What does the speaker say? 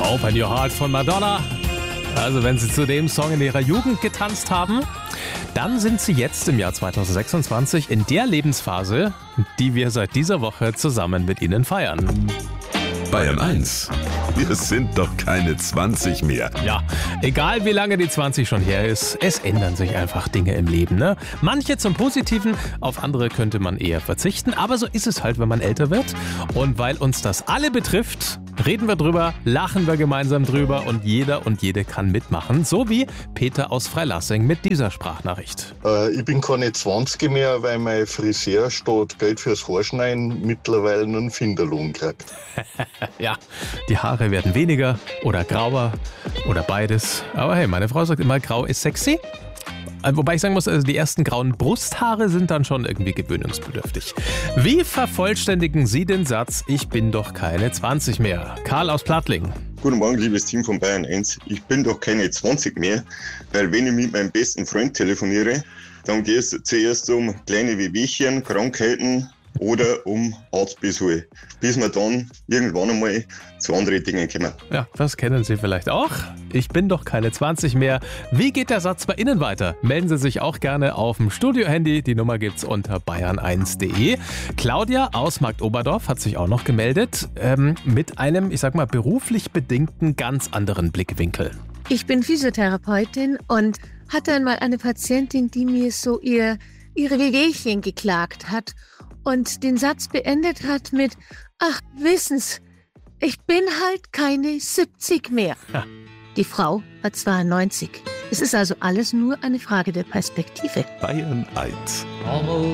Open Your Heart von Madonna. Also wenn Sie zu dem Song in Ihrer Jugend getanzt haben, dann sind Sie jetzt im Jahr 2026 in der Lebensphase, die wir seit dieser Woche zusammen mit Ihnen feiern. Bayern 1. Wir sind doch keine 20 mehr. Ja, egal wie lange die 20 schon her ist, es ändern sich einfach Dinge im Leben, ne? Manche zum Positiven, auf andere könnte man eher verzichten, aber so ist es halt, wenn man älter wird. Und weil uns das alle betrifft, reden wir drüber, lachen wir gemeinsam drüber und jeder und jede kann mitmachen. So wie Peter aus Freilassing mit dieser Sprachnachricht. Ich bin keine 20 mehr, weil mein Friseur statt Geld fürs Haarschneiden mittlerweile nur einen Finderlohn kriegt. Ja, die Haare werden weniger oder grauer oder beides. Aber hey, meine Frau sagt immer, grau ist sexy. Wobei ich sagen muss, also die ersten grauen Brusthaare sind dann schon irgendwie gewöhnungsbedürftig. Wie vervollständigen Sie den Satz, ich bin doch keine 20 mehr? Karl aus Plattling. Guten Morgen, liebes Team von Bayern 1. Ich bin doch keine 20 mehr, weil wenn ich mit meinem besten Freund telefoniere, dann geht es zuerst um kleine Wehwehchen, Krankheiten oder um Arztbesuche, bis wir dann irgendwann einmal zu anderen Dingen kommen. Ja, das kennen Sie vielleicht auch. Ich bin doch keine 20 mehr. Wie geht der Satz bei Ihnen weiter? Melden Sie sich auch gerne auf dem Studio-Handy. Die Nummer gibt's unter bayern1.de. Claudia aus Marktoberdorf hat sich auch noch gemeldet mit einem, ich sag mal, beruflich bedingten ganz anderen Blickwinkel. Ich bin Physiotherapeutin und hatte einmal eine Patientin, die mir so ihre Wehwehchen geklagt hat und den Satz beendet hat mit, ach, wissen's, ich bin halt keine 70 mehr. Ja. Die Frau war 92. Es ist also alles nur eine Frage der Perspektive. Bayern 1.